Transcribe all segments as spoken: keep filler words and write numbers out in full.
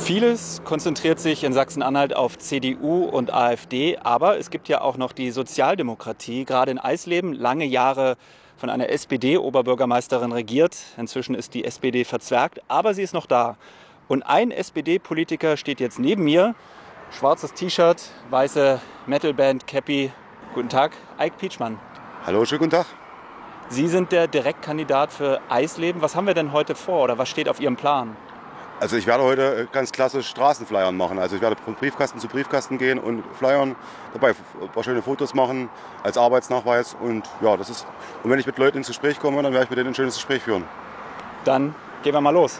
Vieles konzentriert sich in Sachsen-Anhalt auf C D U und AfD, aber es gibt ja auch noch die Sozialdemokratie, gerade in Eisleben, lange Jahre von einer S P D-Oberbürgermeisterin regiert. Inzwischen ist die S P D verzwergt, aber sie ist noch da. Und ein S P D-Politiker steht jetzt neben mir, schwarzes T-Shirt, weiße Metalband-Cappy. Guten Tag, Eik Pietschmann. Hallo, schönen guten Tag. Sie sind der Direktkandidat für Eisleben. Was haben wir denn heute vor oder was steht auf Ihrem Plan? Also ich werde heute ganz klassisch Straßenflyern machen. Also ich werde von Briefkasten zu Briefkasten gehen und flyern, dabei ein paar schöne Fotos machen als Arbeitsnachweis. Und ja, das ist. Und wenn ich mit Leuten ins Gespräch komme, dann werde ich mit denen ein schönes Gespräch führen. Dann gehen wir mal los.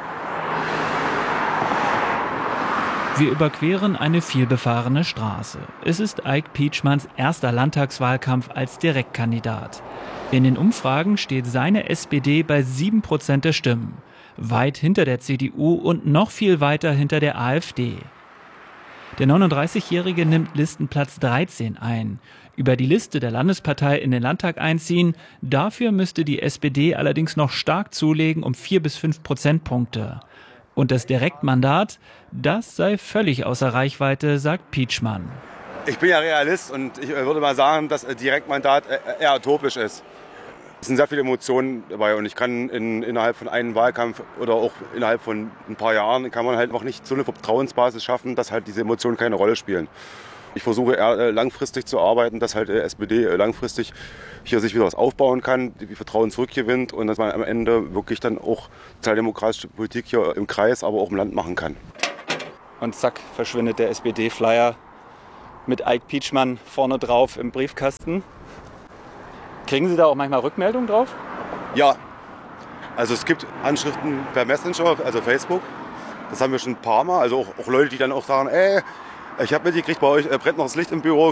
Wir überqueren eine vielbefahrene Straße. Es ist Eik Pietschmanns erster Landtagswahlkampf als Direktkandidat. In den Umfragen steht seine S P D bei sieben Prozent der Stimmen. Weit hinter der C D U und noch viel weiter hinter der AfD. Der neununddreißigjährige nimmt Listenplatz dreizehn ein. Über die Liste der Landespartei in den Landtag einziehen, dafür müsste die S P D allerdings noch stark zulegen um vier bis fünf Prozentpunkte. Und das Direktmandat, das sei völlig außer Reichweite, sagt Pietschmann. Ich bin ja Realist und ich würde mal sagen, dass Direktmandat eher utopisch ist. Es sind sehr viele Emotionen dabei und ich kann in, innerhalb von einem Wahlkampf oder auch innerhalb von ein paar Jahren kann man halt noch nicht so eine Vertrauensbasis schaffen, dass halt diese Emotionen keine Rolle spielen. Ich versuche eher langfristig zu arbeiten, dass halt die S P D langfristig hier sich wieder was aufbauen kann, die Vertrauen zurückgewinnt und dass man am Ende wirklich dann auch sozialdemokratische Politik hier im Kreis, aber auch im Land machen kann. Und zack, verschwindet der S P D-Flyer mit Eik Pietschmann vorne drauf im Briefkasten. Kriegen Sie da auch manchmal Rückmeldungen drauf? Ja, also es gibt Anschriften per Messenger, also Facebook. Das haben wir schon ein paar Mal. Also auch, auch Leute, die dann auch sagen, ey, ich habe mitgekriegt, bei euch brennt noch das Licht im Büro.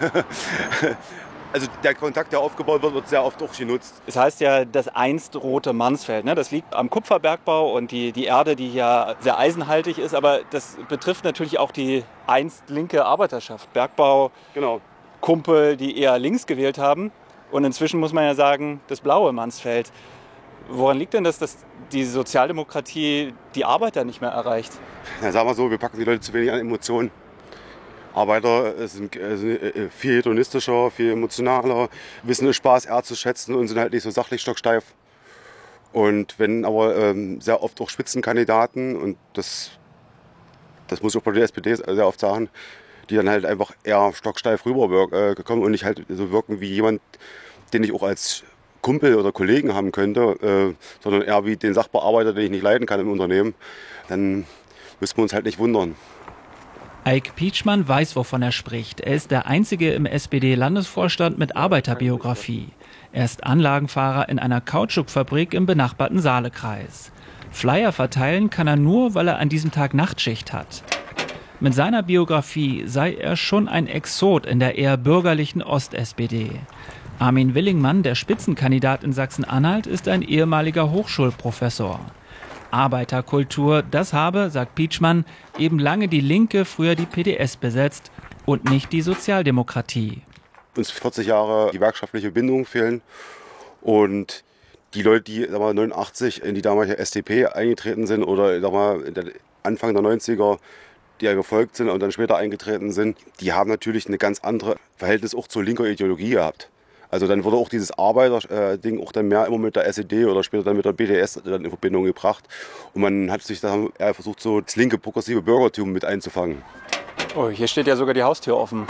Also der Kontakt, der aufgebaut wird, wird sehr oft auch genutzt. Es heißt ja das einst rote Mansfeld. Ne? Das liegt am Kupferbergbau und die, die Erde, die ja sehr eisenhaltig ist. Aber das betrifft natürlich auch die einst linke Arbeiterschaft. Bergbau, genau. Kumpel, die eher links gewählt haben. Und inzwischen muss man ja sagen, das blaue Mansfeld. Woran liegt denn das, dass die Sozialdemokratie die Arbeiter nicht mehr erreicht? Ja, sagen wir so, wir packen die Leute zu wenig an Emotionen. Arbeiter sind viel hedonistischer, viel emotionaler, wissen den Spaß eher zu schätzen und sind halt nicht so sachlich stocksteif. Und wenn aber ähm, sehr oft auch Spitzenkandidaten, und das, das muss ich auch bei der S P D sehr oft sagen, die dann halt einfach eher stocksteif rübergekommen und nicht halt so wirken wie jemand, den ich auch als Kumpel oder Kollegen haben könnte, äh, sondern eher wie den Sachbearbeiter, den ich nicht leiden kann im Unternehmen, dann müssen wir uns halt nicht wundern. Eik Pietschmann weiß, wovon er spricht. Er ist der einzige im S P D-Landesvorstand mit Arbeiterbiografie. Er ist Anlagenfahrer in einer Kautschukfabrik im benachbarten Saalekreis. Flyer verteilen kann er nur, weil er an diesem Tag Nachtschicht hat. Mit seiner Biografie sei er schon ein Exot in der eher bürgerlichen Ost-S P D. Armin Willingmann, der Spitzenkandidat in Sachsen-Anhalt, ist ein ehemaliger Hochschulprofessor. Arbeiterkultur, das habe, sagt Pietschmann, eben lange die Linke, früher die P D S besetzt und nicht die Sozialdemokratie. Uns vierzig Jahre gewerkschaftliche Bindungen fehlen und die Leute, die sag mal, neunundachtzig in die damalige S D P eingetreten sind oder sag mal, Anfang der neunziger, die ja gefolgt sind und dann später eingetreten sind, die haben natürlich eine ganz andere Verhältnis auch zur linker Ideologie gehabt. Also dann wurde auch dieses Arbeiter-Ding auch dann mehr immer mit der S E D oder später dann mit der B D S dann in Verbindung gebracht. Und man hat sich dann eher versucht, so das linke progressive Bürgertum mit einzufangen. Oh, hier steht ja sogar die Haustür offen.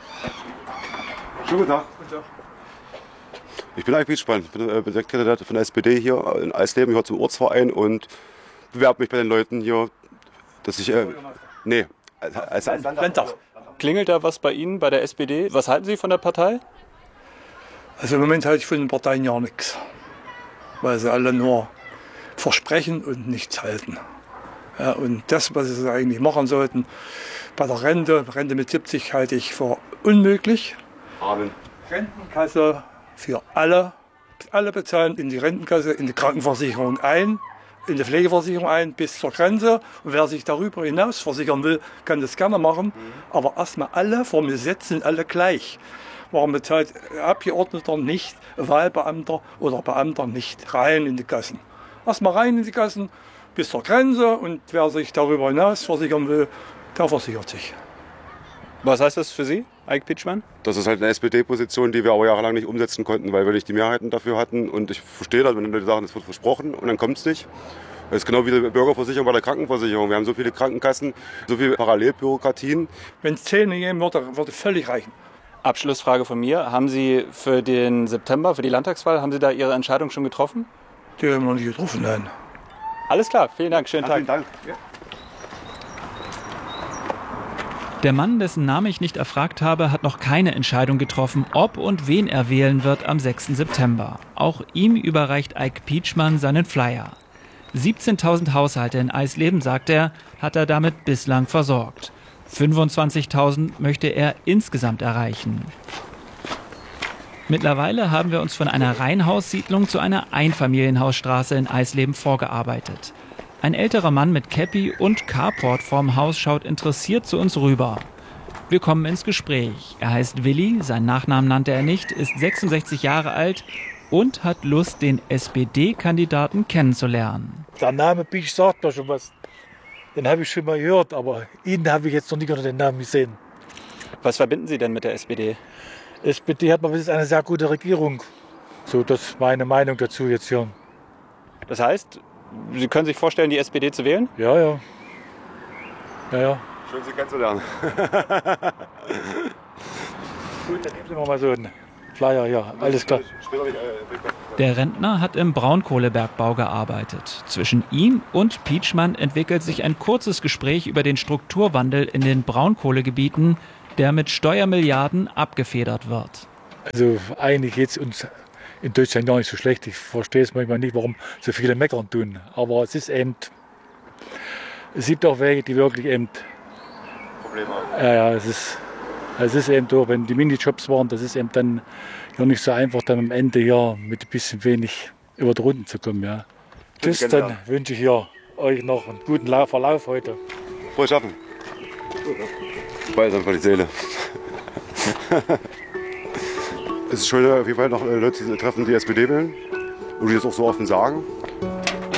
Schönen guten Tag. Guten Tag. Ich bin Eik Pietschmann, bin Direktkandidat von der S P D hier in Eisleben, ich gehöre zum Ortsverein und bewerbe mich bei den Leuten hier, dass ich... Äh, nee, als, als Landtag. Klingelt da was bei Ihnen, bei der S P D? Was halten Sie von der Partei? Also im Moment halte ich von den Parteien ja nichts, weil sie alle nur versprechen und nichts halten. Ja, und das, was sie eigentlich machen sollten, bei der Rente, Rente mit siebzig halte ich für unmöglich. Amen. Rentenkasse für alle, alle bezahlen in die Rentenkasse, in die Krankenversicherung ein, in die Pflegeversicherung ein bis zur Grenze. Und wer sich darüber hinaus versichern will, kann das gerne machen. Mhm. Aber erstmal alle vom Gesetz sind alle gleich. Warum bezahlt Abgeordneter nicht, Wahlbeamter oder Beamter nicht rein in die Kassen? Erstmal rein in die Kassen bis zur Grenze und wer sich darüber hinaus versichern will, der versichert sich. Was heißt das für Sie, Eik Pietschmann? Das ist halt eine S P D-Position, die wir aber jahrelang nicht umsetzen konnten, weil wir nicht die Mehrheiten dafür hatten. Und ich verstehe das, wenn Leute sagen, es wird versprochen und dann kommt es nicht. Das ist genau wie die Bürgerversicherung bei der Krankenversicherung. Wir haben so viele Krankenkassen, so viele Parallelbürokratien. Wenn es zehn geben würde, würde völlig reichen. Abschlussfrage von mir. Haben Sie für den September, für die Landtagswahl, haben Sie da Ihre Entscheidung schon getroffen? Die haben wir noch nicht getroffen, nein. Alles klar, vielen Dank, schönen Tag. Vielen Dank. Ja. Der Mann, dessen Name ich nicht erfragt habe, hat noch keine Entscheidung getroffen, ob und wen er wählen wird am sechsten September. Auch ihm überreicht Eik Pietschmann seinen Flyer. siebzehntausend Haushalte in Eisleben, sagt er, hat er damit bislang versorgt. fünfundzwanzigtausend möchte er insgesamt erreichen. Mittlerweile haben wir uns von einer Reihenhaussiedlung zu einer Einfamilienhausstraße in Eisleben vorgearbeitet. Ein älterer Mann mit Käppi und Carport vorm Haus schaut interessiert zu uns rüber. Wir kommen ins Gespräch. Er heißt Willi, seinen Nachnamen nannte er nicht, ist sechsundsechzig Jahre alt und hat Lust, den S P D-Kandidaten kennenzulernen. Der Name Pietsch sagt mir schon was. Den habe ich schon mal gehört, aber ihn habe ich jetzt noch nicht unter den Namen gesehen. Was verbinden Sie denn mit der S P D? S P D hat man ist eine sehr gute Regierung. So, das ist meine Meinung dazu jetzt hier. Das heißt, Sie können sich vorstellen, die S P D zu wählen? Ja, ja. Ja, ja. Schön, Sie kennenzulernen. Gut, dann geben Sie mir mal so einen Flyer, ja, alles klar. Der Rentner hat im Braunkohlebergbau gearbeitet. Zwischen ihm und Pietschmann entwickelt sich ein kurzes Gespräch über den Strukturwandel in den Braunkohlegebieten, der mit Steuermilliarden abgefedert wird. Also eigentlich geht es uns in Deutschland gar nicht so schlecht. Ich verstehe es manchmal nicht, warum so viele meckern tun. Aber es ist eben, es gibt auch Wege, die wirklich eben Probleme haben. Ja, ja, es ist, es ist eben so, wenn die Minijobs waren, das ist eben dann ja nicht so einfach, dann am Ende hier mit ein bisschen wenig über die Runden zu kommen. Ja. Tschüss, dann wünsche ich hier euch noch einen guten Verlauf heute. Frohes Schaffen. Balsam für die Seele. Es ist schön, auf jeden Fall noch Leute zu treffen, die S P D wählen und die das auch so offen sagen.